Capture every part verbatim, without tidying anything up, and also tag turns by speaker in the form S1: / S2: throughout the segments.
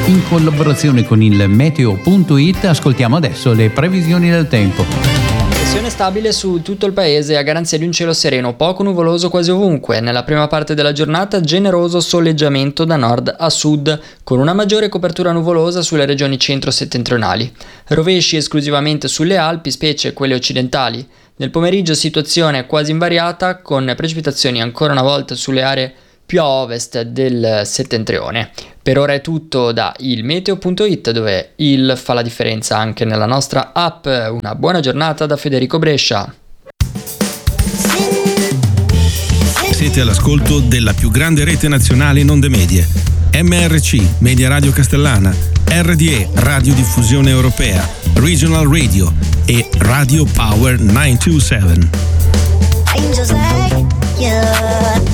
S1: In collaborazione con il meteo punto it ascoltiamo adesso le previsioni del tempo.
S2: Pressione stabile su tutto il paese a garanzia di un cielo sereno, poco nuvoloso quasi ovunque. Nella prima parte della giornata generoso soleggiamento da nord a sud, con una maggiore copertura nuvolosa sulle regioni centro-settentrionali. Rovesci esclusivamente sulle Alpi, specie quelle occidentali. Nel pomeriggio situazione quasi invariata, con precipitazioni ancora una volta sulle aree più a ovest del settentrione. Per ora è tutto da il meteo punto it, dove il fa la differenza anche nella nostra app. Una buona giornata da Federico Brescia.
S3: Siete all'ascolto della più grande rete nazionale in onde medie, M R C Media Radio Castellana, R D E Radiodiffusione Europea, Regional Radio e Radio Power nove due sette.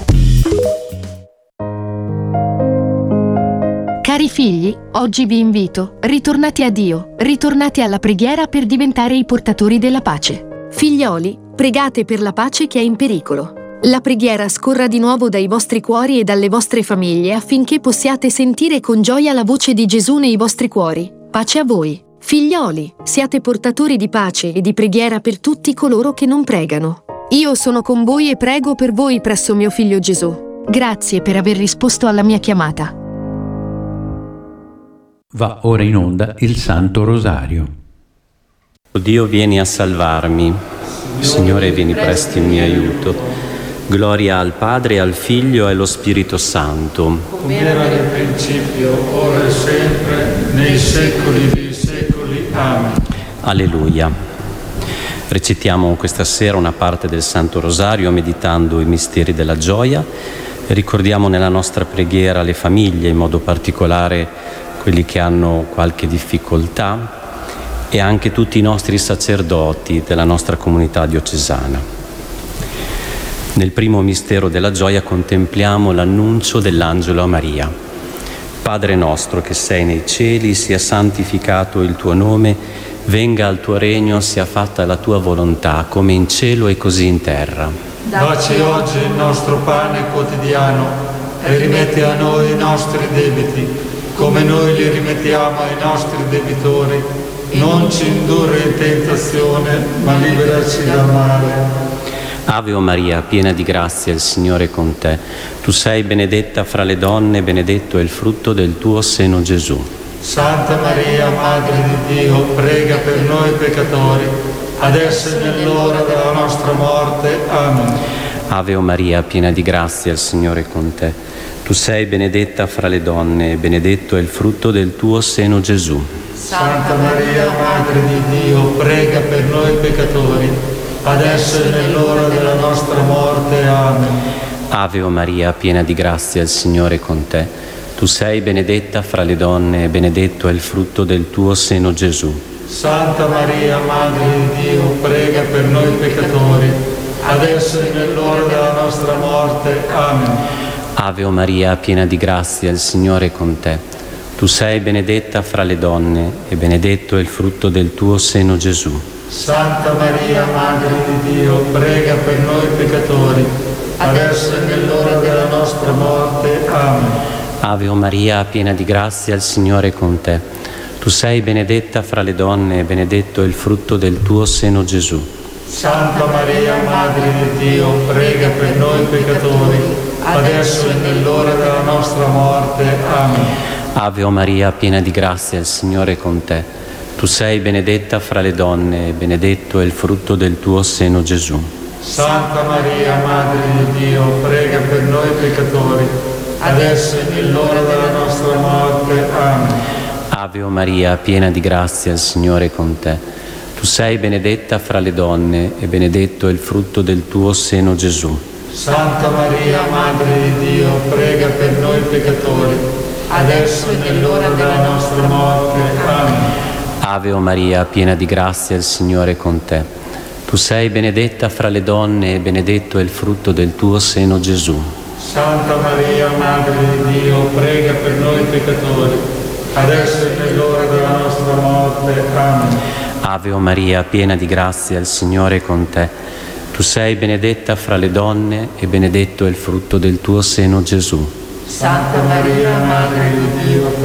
S4: Cari figli, oggi vi invito, ritornate a Dio, ritornate alla preghiera per diventare i portatori della pace. Figlioli, pregate per la pace che è in pericolo. La preghiera scorra di nuovo dai vostri cuori e dalle vostre famiglie affinché possiate sentire con gioia la voce di Gesù nei vostri cuori. Pace a voi. Figlioli, siate portatori di pace e di preghiera per tutti coloro che non pregano. Io sono con voi e prego per voi presso mio figlio Gesù. Grazie per aver risposto alla mia chiamata.
S1: Va ora in onda il Santo Rosario.
S5: O Dio, vieni a salvarmi. Signore, vieni presto in mio aiuto. Gloria al Padre, al Figlio e allo Spirito Santo.
S6: Come era nel principio, ora e sempre, nei secoli dei secoli. Amen.
S5: Alleluia. Recitiamo questa sera una parte del Santo Rosario meditando i misteri della gioia e ricordiamo nella nostra preghiera le famiglie, in modo particolare quelli che hanno qualche difficoltà e anche tutti i nostri sacerdoti della nostra comunità diocesana. Nel primo mistero della gioia contempliamo l'annuncio dell'angelo a Maria. Padre nostro che sei nei cieli, sia santificato il tuo nome, venga al tuo regno, sia fatta la tua volontà, come in cielo e così in terra.
S6: Dacci oggi il nostro pane quotidiano e rimetti a noi i nostri debiti, come noi li rimettiamo ai nostri debitori. Non ci indurre in tentazione, ma liberaci dal male.
S5: Ave o Maria, piena di grazia, il Signore è con te. Tu sei benedetta fra le donne, benedetto è il frutto del tuo seno, Gesù.
S6: Santa Maria, Madre di Dio, prega per noi peccatori, adesso e nell'ora della nostra morte. Amen.
S5: Ave o Maria, piena di grazia, il Signore è con te. Tu sei benedetta fra le donne, e benedetto è il frutto del tuo seno, Gesù.
S6: Santa Maria, Madre di Dio, prega per noi peccatori, adesso e nell'ora della nostra morte. Amen.
S5: Ave o Maria, piena di grazia, il Signore è con te. Tu sei benedetta fra le donne, e benedetto è il frutto del tuo seno, Gesù.
S6: Santa Maria, Madre di Dio, prega per noi peccatori, adesso e nell'ora della nostra morte. Amen.
S5: Ave o Maria, piena di grazia, il Signore è con te. Tu sei benedetta fra le donne, e benedetto è il frutto del tuo seno, Gesù.
S6: Santa Maria, Madre di Dio, prega per noi peccatori, adesso e nell'ora della nostra morte. Amen.
S5: Ave o Maria, piena di grazia, il Signore è con te. Tu sei benedetta fra le donne, e benedetto è il frutto del tuo seno, Gesù.
S6: Santa Maria, Madre di Dio, prega per noi peccatori, adesso e nell'ora della nostra morte. Amen.
S5: Ave o Maria, piena di grazia, il Signore è con te. Tu sei benedetta fra le donne, e benedetto è il frutto del tuo seno, Gesù.
S6: Santa Maria, Madre di Dio, prega per noi peccatori, adesso e nell'ora della nostra morte. Amen.
S5: Ave o Maria, piena di grazia, il Signore è con te. Tu sei benedetta fra le donne, e benedetto è il frutto del tuo seno, Gesù.
S6: Santa Maria, Madre di Dio, prega per noi peccatori, adesso e nell'ora della nostra morte. Amen.
S5: Ave o Maria, piena di grazia, il Signore è con te. Tu sei benedetta fra le donne, e benedetto è il frutto del tuo seno, Gesù.
S6: Santa Maria, Madre di Dio, prega per noi peccatori, adesso e nell'ora della nostra morte. Amen.
S5: Ave o Maria, piena di grazia, il Signore è con te. Tu sei benedetta fra le donne, e benedetto è il frutto del tuo seno, Gesù.
S6: Santa Maria, Madre di Dio,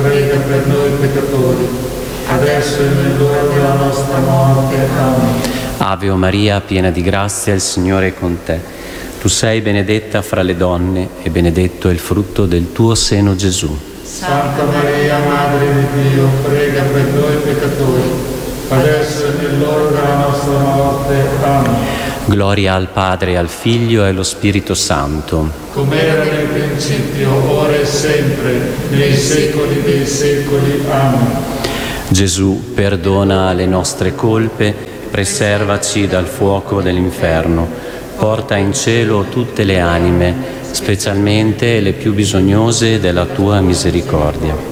S6: prega per noi peccatori, adesso e nell'ora della nostra morte. Amen.
S5: Ave o Maria, piena di grazia, il Signore è con te. Tu sei benedetta fra le donne e benedetto è il frutto del tuo seno, Gesù.
S6: Santa Maria, Madre di Dio, prega per noi peccatori, adesso e nell'ora della nostra morte. Amen.
S5: Gloria al Padre, al Figlio e allo Spirito Santo.
S6: Come era nel principio, ora e sempre, nei secoli dei secoli. Amen.
S5: Gesù, perdona le nostre colpe, preservaci dal fuoco dell'inferno, porta in cielo tutte le anime, specialmente le più bisognose della tua misericordia.